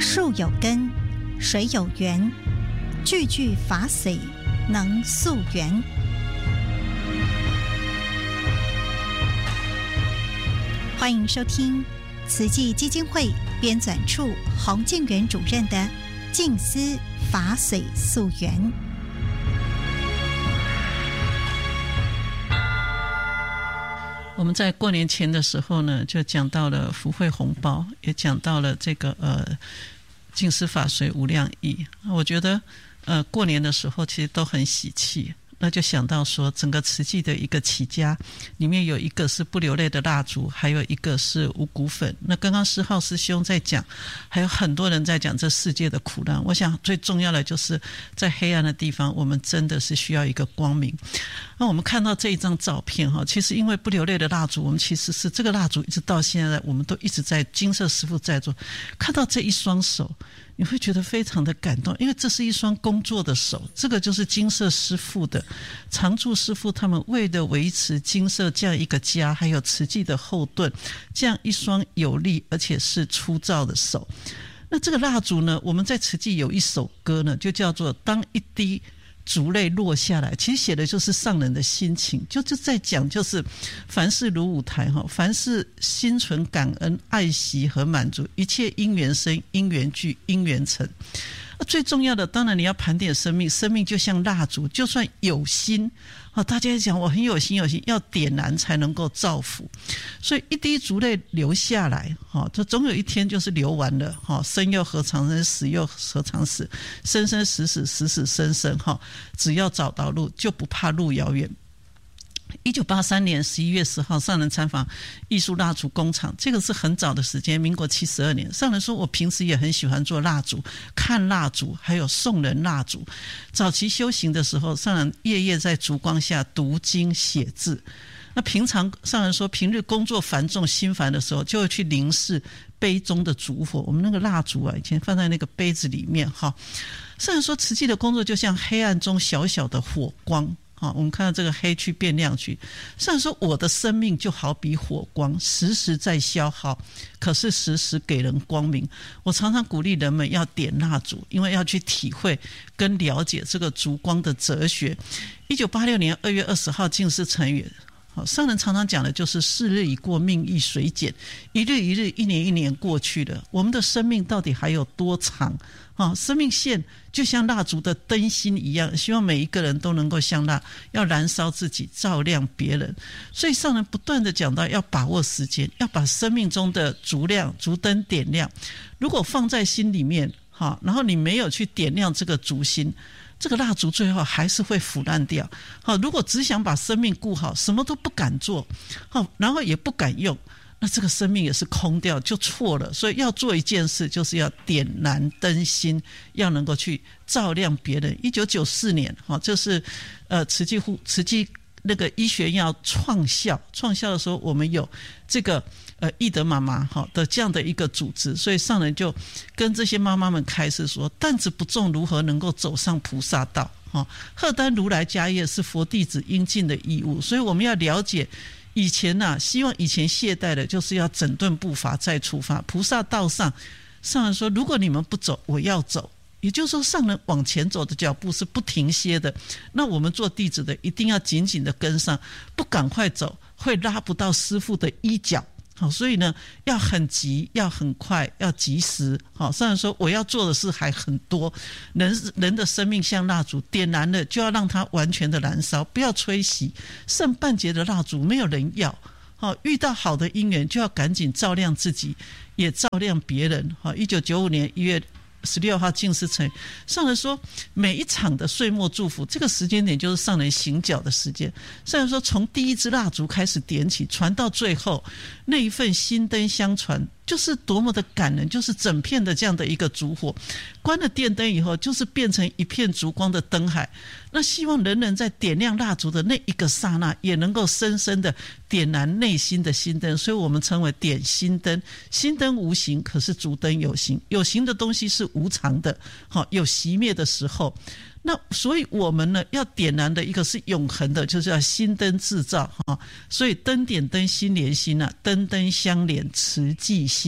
树有根，水有源，句句法髓能溯源。欢迎收听慈济基金会编纂处洪敬元主任的静思法髓溯源。 我们在过年前的时候呢，就讲到了福慧红包，也讲到了这个静思法髓无量义。我觉得过年的时候其实都很喜气，那就想到说整个慈济的一个起家里面有一个是不流泪的蜡烛，还有一个是五谷粉。那刚刚施浩师兄在讲，还有很多人在讲这世界的苦难，我想最重要的就是在黑暗的地方我们真的是需要一个光明。那我们看到这一张照片，其实因为不流泪的蜡烛，我们其实是这个蜡烛一直到现在我们都一直在金色师父在做，看到这一双手你会觉得非常的感动，因为这是一双工作的手，这个就是金色师父的常住师父他们为了维持金色这样一个家，还有慈济的后盾，这样一双有力而且是粗糙的手。那这个蜡烛呢，我们在慈济有一首歌呢，就叫做当一滴烛泪落下来，其实写的就是上人的心情，就在讲就是凡事如舞台，凡事心存感恩爱惜和满足，一切因缘生因缘聚因缘成。最重要的当然你要盘点生命，生命就像蜡烛，就算有心大家讲我很有心要点燃才能够造福，所以一滴烛泪流下来这总有一天就是流完了生又何尝生，死又何尝死，生生死死死死生生只要找到路就不怕路遥远。1983年11月10号上人参访艺术蜡烛工厂，这个是很早的时间，民国72年。上人说我平时也很喜欢做蜡烛，看蜡烛还有送人蜡烛。早期修行的时候，上人夜夜在烛光下读经写字。那平常上人说平日工作繁重心烦的时候，就会去凝视杯中的烛火，我们那个蜡烛以前放在那个杯子里面上人说慈济的工作就像黑暗中小小的火光我们看到这个黑去变亮去。上人说我的生命就好比火光，时时在消耗，可是时时给人光明。我常常鼓励人们要点蜡烛，因为要去体会跟了解这个烛光的哲学。1986年2月20号净寺成语，上人常常讲的就是世日已过命亦随减，一日一日一年一年过去了，我们的生命到底还有多长生命线就像蜡烛的灯芯一样，希望每一个人都能够像蜡，要燃烧自己照亮别人。所以上人不断的讲到要把握时间，要把生命中的烛灯点亮。如果放在心里面然后你没有去点亮这个烛心，这个蜡烛最后还是会腐烂掉如果只想把生命顾好，什么都不敢做然后也不敢用，那这个生命也是空掉，就错了。所以要做一件事，就是要点燃灯芯，要能够去照亮别人。1994年这是慈济那个医学院要创校的时候，我们有这个义德妈妈的这样的一个组织，所以上人就跟这些妈妈们开始说，担子不重如何能够走上菩萨道荷担如来家业是佛弟子应尽的义务。所以我们要了解以前希望以前懈怠的就是要整顿步伐再出发。菩萨道上人说如果你们不走我要走，也就是说上人往前走的脚步是不停歇的，那我们做弟子的一定要紧紧的跟上，不赶快走会拉不到师父的衣角所以呢要很急要很快要及时上人说我要做的事还很多，人的生命像蜡烛，点燃了就要让它完全的燃烧，不要吹熄，剩半截的蜡烛没有人要遇到好的因缘就要赶紧照亮自己也照亮别人1995年1月16号净寺成语，上人说每一场的岁末祝福，这个时间点就是上人行脚的时间。上人说从第一支蜡烛开始点起，传到最后那一份心灯相传，就是多么的感人，就是整片的这样的一个烛火，关了电灯以后就是变成一片烛光的灯海。那希望人人在点亮蜡烛的那一个刹那也能够深深的点燃内心的心灯，所以我们称为点心灯。心灯无形，可是烛灯有形，有形的东西是无常的有熄灭的时候。那所以我们呢要点燃的一个是永恒的，就是要心灯制造所以灯点灯心连心灯灯相连慈济心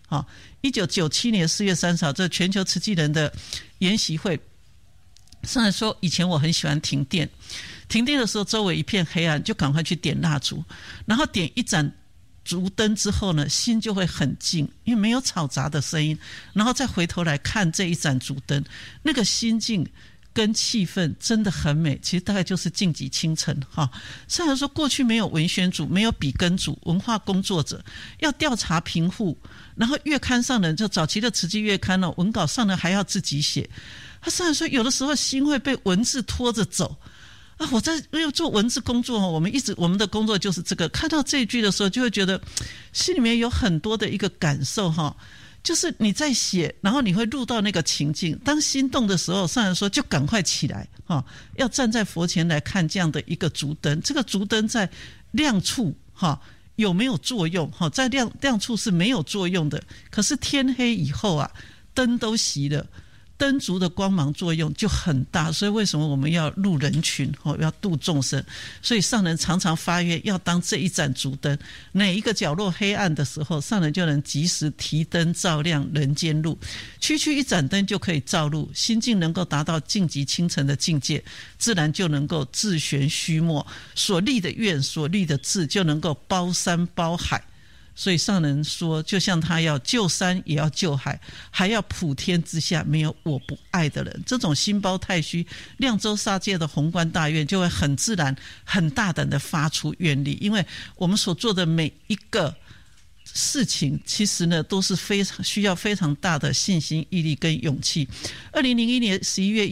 1997年4月30号，这全球慈济人的研习会。上来说，以前我很喜欢停电的时候，周围一片黑暗，就赶快去点蜡烛，然后点一盏烛灯之后呢，心就会很静，因为没有吵杂的声音，然后再回头来看这一盏烛灯，那个心境跟气氛真的很美。其实大概就是静极清晨哈。虽然说过去没有文宣组，没有笔耕组，文化工作者要调查贫户，然后月刊上人就早期的慈济月刊呢，文稿上人还要自己写。他虽然说有的时候心会被文字拖着走啊，我在因为做文字工作，我们的工作就是这个，看到这一句的时候就会觉得心里面有很多的一个感受哈，就是你在写，然后你会入到那个情境，当心动的时候，上人说就赶快起来哈，要站在佛前来看这样的一个烛灯，这个烛灯在亮处哈有没有作用哈，在亮处是没有作用的，可是天黑以后啊，灯都熄了，灯烛的光芒作用就很大，所以为什么我们要入人群，要度众生？所以上人常常发愿要当这一盏烛灯，哪一个角落黑暗的时候，上人就能及时提灯照亮人间路，区区一盏灯就可以照路，心境能够达到静极清晨的境界，自然就能够自悬虚没，所立的愿，所立的志就能够包山包海。所以上人说，就像他要救山也要救海，还要普天之下没有我不爱的人，这种心包太虚，量周沙界的宏观大愿就会很自然很大胆的发出愿力。因为我们所做的每一个事情其实呢都是需要非常大的信心毅力跟勇气。2001年11月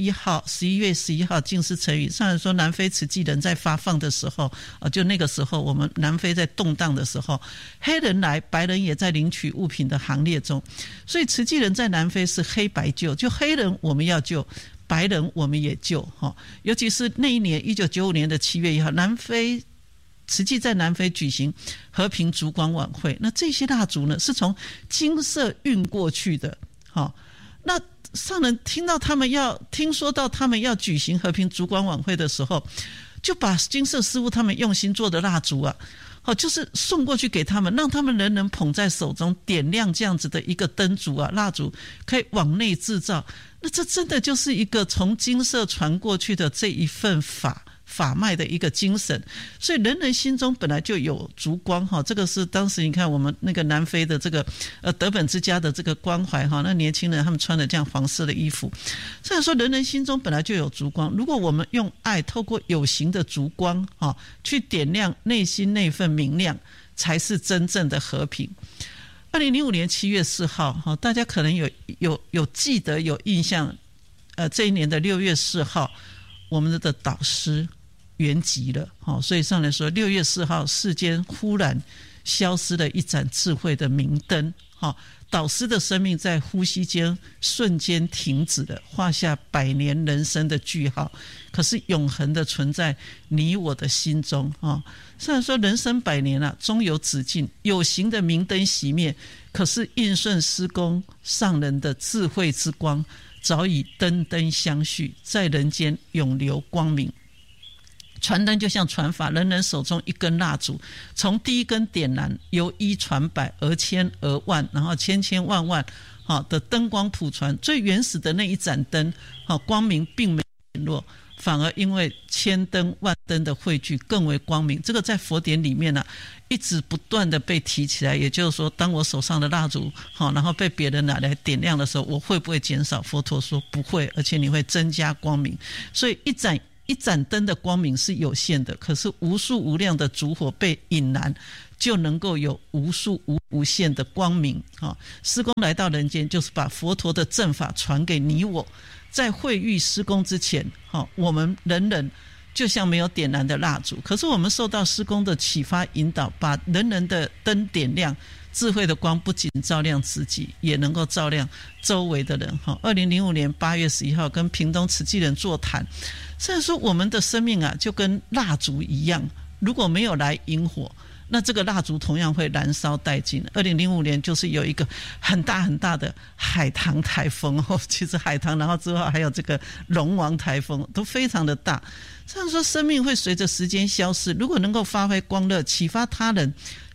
11号净师成语，上人说南非慈济人在发放的时候，就那个时候我们南非在动荡的时候，黑人来白人也在领取物品的行列中，所以慈济人在南非是黑白救，就黑人我们要救，白人我们也救。尤其是那一年1995年的7月1号，南非慈济在南非举行和平烛光晚会，那这些蜡烛呢是从金色运过去的。那上人听说到他们要举行和平烛光晚会的时候，就把金色师父他们用心做的蜡烛啊，就是送过去给他们，让他们人人捧在手中，点亮这样子的一个灯烛啊，蜡烛可以往内制造。那这真的就是一个从金色传过去的这一份法脉的一个精神，所以人人心中本来就有烛光，这个是当时你看我们那个南非的这个德本之家的这个关怀，那年轻人他们穿的这样黄色的衣服，虽然说人人心中本来就有烛光，如果我们用爱透过有形的烛光去点亮内心那份明亮，才是真正的和平。2005年7月4号，大家可能有记得有印象，这一年的6月4号我们的导师圆寂了，所以上来说6月4号世间忽然消失了一盏智慧的明灯，导师的生命在呼吸间瞬间停止了，画下100年人生的句号，可是永恒的存在你我的心中。虽然说人生100年了，终有止境，有形的明灯熄灭，可是应顺施工上人的智慧之光早已灯灯相续，在人间永留光明。传灯就像传法，人人手中一根蜡烛，从第一根点燃，由一传百，而千而万，然后千千万万的灯光普传。最原始的那一盏灯，光明并没减弱，反而因为千灯万灯的汇聚更为光明。这个在佛典里面一直不断的被提起来，也就是说当我手上的蜡烛然后被别人拿来点亮的时候，我会不会减少？佛陀说不会，而且你会增加光明。所以一盏灯的光明是有限的，可是无数无量的烛火被引燃，就能够有无数无限的光明。施工来到人间，就是把佛陀的正法传给你我。在会遇施工之前，我们人人就像没有点燃的蜡烛，可是我们受到施工的启发引导，把人人的灯点亮，智慧的光不仅照亮自己，也能够照亮周围的人。2005年8月11号跟屏东慈济人座谈，虽然说我们的生命就跟蜡烛一样，如果没有来引火，那这个蜡烛同样会燃烧殆尽。2005年就是有一个很大很大的海棠台风，其实海棠然后之后还有这个龙王台风都非常的大。虽然说生命会随着时间消逝，如果能够发挥光热启发他人，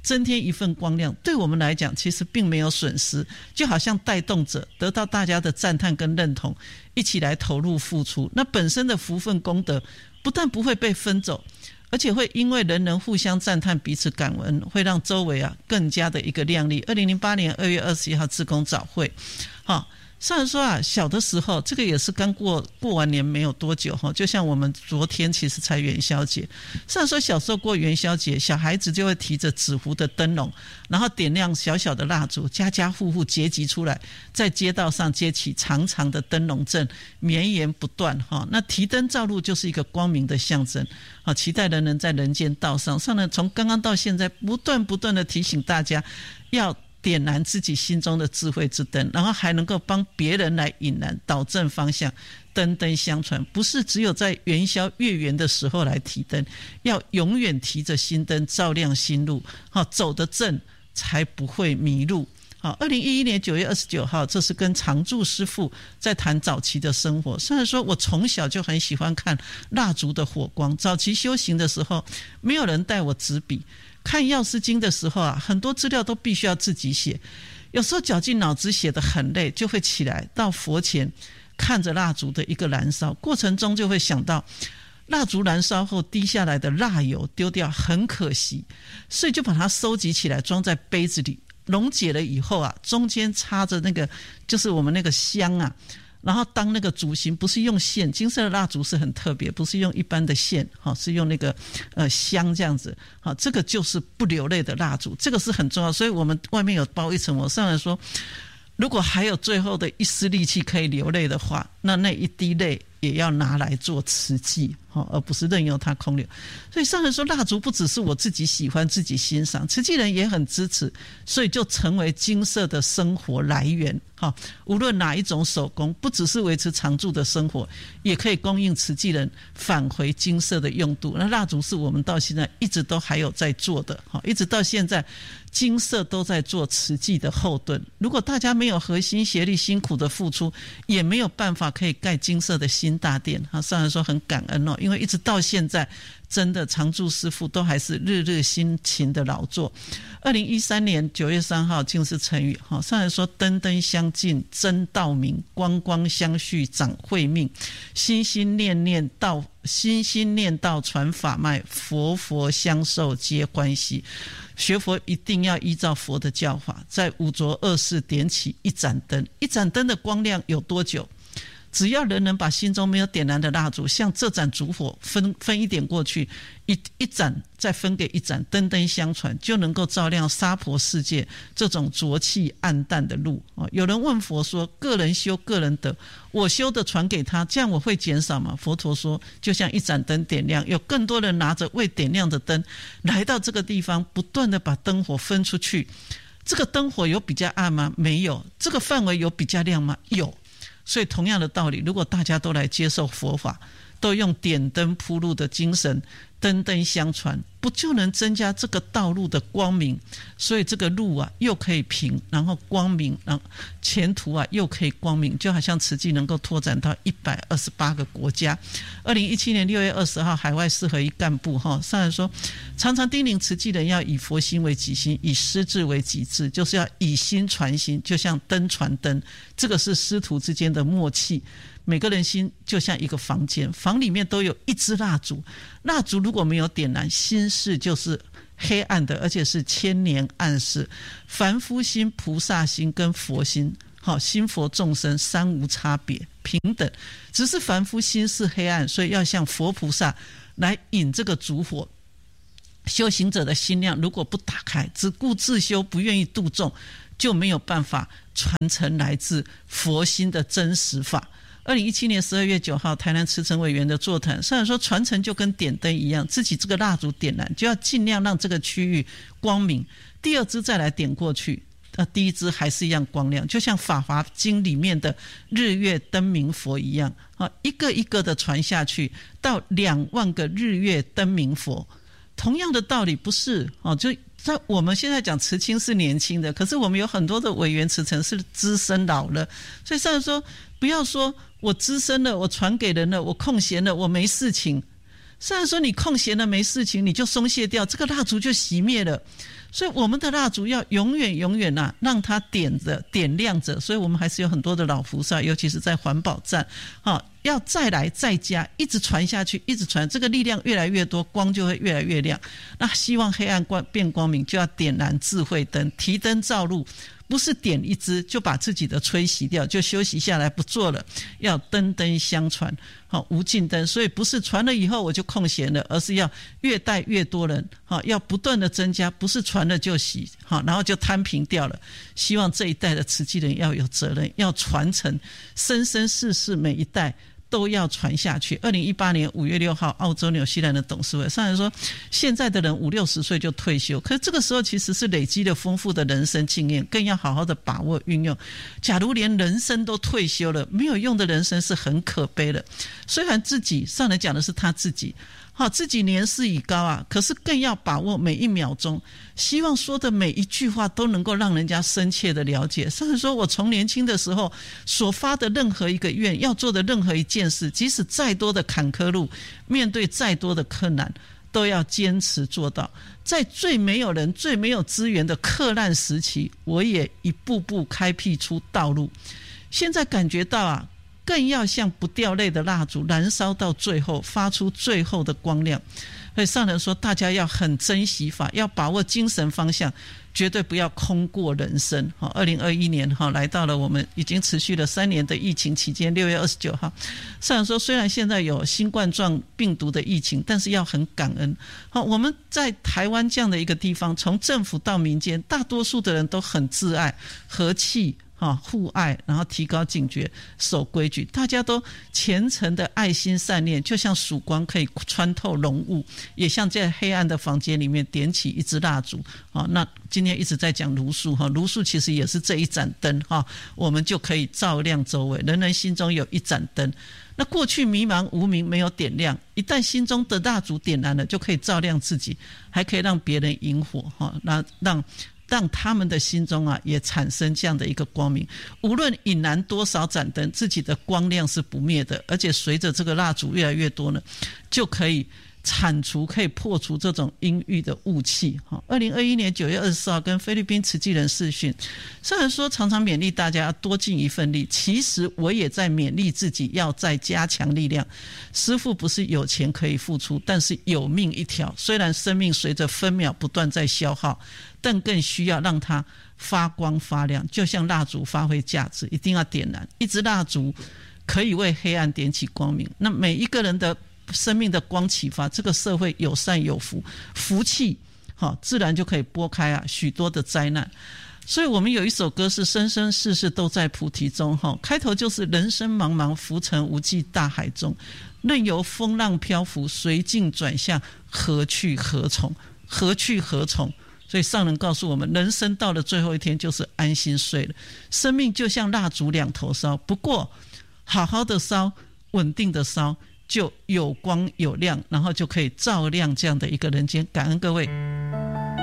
增添一份光亮，对我们来讲其实并没有损失，就好像带动者得到大家的赞叹跟认同，一起来投入付出，那本身的福分功德不但不会被分走，而且会因为人人互相赞叹彼此感恩，会让周围更加的一个亮丽。2008年2月21号志工早会，虽然说小的时候这个也是刚过完年没有多久，就像我们昨天其实才元宵节，虽然说小时候过元宵节，小孩子就会提着纸糊的灯笼，然后点亮小小的蜡烛，家家户户结集出来，在街道上接起长长的灯笼阵，绵延不断。那提灯照路就是一个光明的象征，期待人人在人间道上呢，从刚刚到现在不断的提醒大家要点燃自己心中的智慧之灯，然后还能够帮别人来引燃，导正方向，灯灯相传，不是只有在元宵月圆的时候来提灯，要永远提着心灯照亮心路，走得正才不会迷路。2011年9月29号，这是跟常住师父在谈早期的生活。虽然说我从小就很喜欢看蜡烛的火光，早期修行的时候没有人带我纸笔，看药师经的时候很多资料都必须要自己写，有时候绞尽脑汁写得很累，就会起来到佛前看着蜡烛的一个燃烧，过程中就会想到蜡烛燃烧后滴下来的蜡油丢掉很可惜，所以就把它收集起来装在杯子里，溶解了以后中间插着那个就是我们那个香然后当那个烛芯，不是用线，金色的蜡烛是很特别，不是用一般的线，是用那个香这样子，这个就是不流泪的蜡烛，这个是很重要。所以我们外面有包一层，我上来说如果还有最后的一丝力气可以流泪的话，那一滴泪也要拿来做慈济，而不是任由它空流。所以上人说蜡烛不只是我自己喜欢自己欣赏，慈济人也很支持，所以就成为金色的生活来源。无论哪一种手工，不只是维持常住的生活，也可以供应慈济人返回金色的用度。那蜡烛是我们到现在一直都还有在做的，一直到现在金色都在做慈济的后盾。如果大家没有合心协力辛苦的付出，也没有办法可以盖金色的新大殿。上人说很感恩因为一直到现在真的常住师父都还是日日辛勤的劳作。2013年9月3号净是成语，上人说灯灯相近真道明，光光相续长慧命，心心念念道传法脉，佛佛相受皆欢喜。学佛一定要依照佛的教法，在五浊恶世点起一盏灯，一盏灯的光亮有多久？只要人人把心中没有点燃的蜡烛，像这盏烛火分一点过去，一盏再分给一盏，灯灯相传，就能够照亮娑婆世界这种浊气暗淡的路。有人问佛说，个人修个人得，我修的传给他，这样我会减少吗？佛陀说，就像一盏灯点亮，有更多人拿着未点亮的灯来到这个地方，不断的把灯火分出去。这个灯火有比较暗吗？没有。这个范围有比较亮吗？有。所以同样的道理，如果大家都来接受佛法，都用点灯铺路的精神，灯灯相传，不就能增加这个道路的光明？所以这个路又可以平，然后光明，然后前途又可以光明，就好像慈济能够拓展到128个国家。2017年6月20号海外4合1干部上人说，常常叮咛慈济人要以佛心为己心，以师志为己志，就是要以心传心，就像灯传灯，这个是师徒之间的默契。每个人心就像一个房间，房里面都有一支蜡烛，蜡烛如果没有点燃，心事就是黑暗的，而且是千年暗示。凡夫心、菩萨心跟佛心，心佛众生三无差别，平等，只是凡夫心是黑暗，所以要向佛菩萨来引这个烛火。修行者的心量如果不打开，只顾自修，不愿意度众，就没有办法传承来自佛心的真实法。2017年12月9号台南慈诚委员的座谈，虽然说传承就跟点灯一样，自己这个蜡烛点燃就要尽量让这个区域光明，第二支再来点过去，第一支还是一样光亮，就像法华经里面的日月灯明佛一样，一个一个的传下去，到2万个日月灯明佛。同样的道理，不是就在我们现在讲慈青是年轻的，可是我们有很多的委员慈诚是资深老了，所以上人说不要说我资深了，我传给人了，我空闲了，我没事情。上人说你空闲了没事情，你就松懈掉，这个蜡烛就熄灭了。 所以我们的蜡烛要永远永远啊，让它点亮着。所以我们还是有很多的老菩萨，尤其是在环保站，要再来再加，一直传下去，一直传，这个力量越来越多，光就会越来越亮。那希望黑暗变光明，就要点燃智慧灯，提灯照路。不是点一支就把自己的吹熄掉，就休息下来不做了，要灯灯相传，无尽灯。所以不是传了以后我就空闲了，而是要越带越多人，要不断的增加，不是传了就熄，然后就摊平掉了。希望这一代的慈济人要有责任，要传承，生生世世每一代都要传下去。2018年5月6号，澳洲纽西兰的董事会上来说，现在的人50-60岁就退休，可是这个时候其实是累积了丰富的人生经验，更要好好的把握运用。假如连人生都退休了，没有用的人生是很可悲的。虽然自己上来讲的是他自己年事已高啊，可是更要把握每一秒钟，希望说的每一句话都能够让人家深切的了解。甚至说我从年轻的时候所发的任何一个愿，要做的任何一件事，即使再多的坎坷路，面对再多的困难，都要坚持做到。在最没有人最没有资源的克难时期，我也一步步开辟出道路。现在感觉到啊，更要像不掉泪的蜡烛，燃烧到最后，发出最后的光亮。所以上人说，大家要很珍惜法，要把握精神方向，绝对不要空过人生。2021年来到了我们已经持续了3年的疫情期间，6月29号，上人说，虽然现在有新冠状病毒的疫情，但是要很感恩。我们在台湾这样的一个地方，从政府到民间，大多数的人都很自爱、和气、互爱，然后提高警觉，守规矩，大家都虔诚的爱心善念，就像曙光可以穿透浓雾，也像在黑暗的房间里面点起一支蜡烛。那今天一直在讲炉树，炉树其实也是这一盏灯，我们就可以照亮周围，人人心中有一盏灯。那过去迷茫无明没有点亮，一旦心中的蜡烛点燃了，就可以照亮自己，还可以让别人引火，让他们的心中也产生这样的一个光明。无论引燃多少盏灯，自己的光亮是不灭的，而且随着这个蜡烛越来越多呢，就可以可以破除这种阴郁的雾气。2021年9月24号跟菲律宾慈济人视讯，虽然说常常勉励大家多尽一份力，其实我也在勉励自己要再加强力量。师父不是有钱可以付出，但是有命一条，虽然生命随着分秒不断在消耗，但更需要让它发光发亮，就像蜡烛发挥价值，一定要点燃。一支蜡烛可以为黑暗点起光明，那每一个人的生命的光启发，这个社会有善有福，福气自然就可以拨开许多的灾难。所以我们有一首歌是生生世世都在菩提中，开头就是人生茫茫浮沉无际大海中，任由风浪漂浮，随境转向，何去何从？何去何从？所以上人告诉我们，人生到了最后一天就是安心睡了。生命就像蜡烛两头烧，不过好好的烧，稳定的烧，就有光有亮，然后就可以照亮这样的一个人间。感恩各位。